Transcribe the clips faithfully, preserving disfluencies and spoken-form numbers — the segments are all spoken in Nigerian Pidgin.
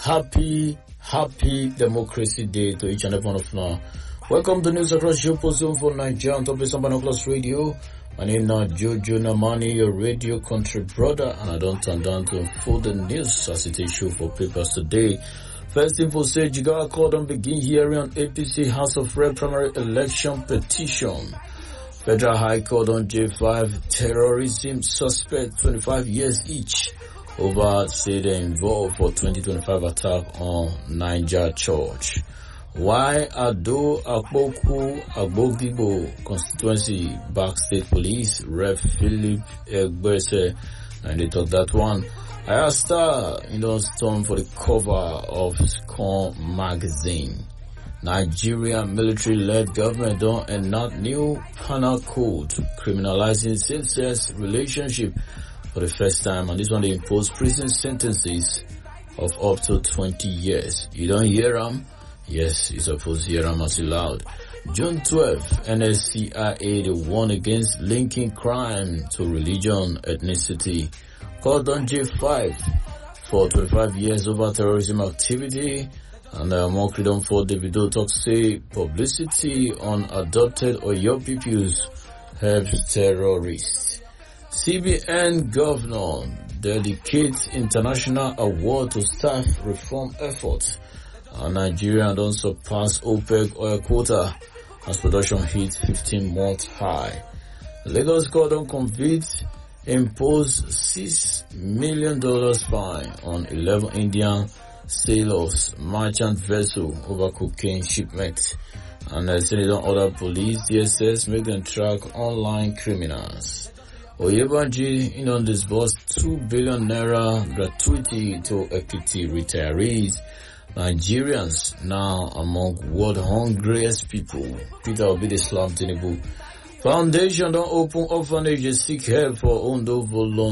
Happy, happy Democracy Day to each and every one of now. Welcome to News Across your position for Nigeria on Top of Binoculars Radio. My name is Jojo Namani, your radio country brother, and I don't turn down to unfold the news as it is show for papers today. First info say Jigawa Court on begin hearing on A P C House of Rep primary election petition. Federal High Court on J five terrorism suspect twenty-five years each over say they involved for twenty twenty-five attack on Niger Church. Why Ado Akpoku Agbogibo constituency back state police Rep Philip Egbese, and they talk that one. I asked her, you know, storm for the cover of Scon magazine. Nigerian military-led government don't enact new penal code criminalizing same-sex relationship for the first time, and this one they impose prison sentences of up to twenty years. You don't hear them? Yes, you're supposed to hear them as loud. June twelfth, N S C I A they warn against linking crime to religion, ethnicity. Called on J five for twenty-five years over terrorism activity. And uh, more freedom for Davido talk say publicity on adopted or young pupils helps terrorists. C B N governor dedicates international award to staff reform efforts. And Nigeria don't surpass OPEC oil quota as production hits fifteen month high. Lagos court don't convict impose six million dollars fine on eleven Indian sailors merchant vessel over cocaine shipment. And uh, say they don't order police, D S S, make them track online criminals. Oyebanji, you know, disbursed two billion naira gratuity to equity retirees. Nigerians now among world hungriest people. Peter Obi the Slam Tinubu. Foundation don't open orphanages, seek help for Ondo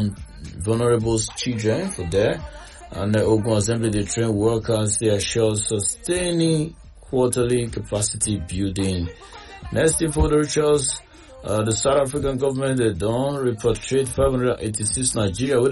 vulnerable children for there. And the Ogun Assembly they train workers, they assure sustaining quarterly capacity building. Next info the rituals, uh, the South African government they don't repatriate five hundred eighty-six Nigeria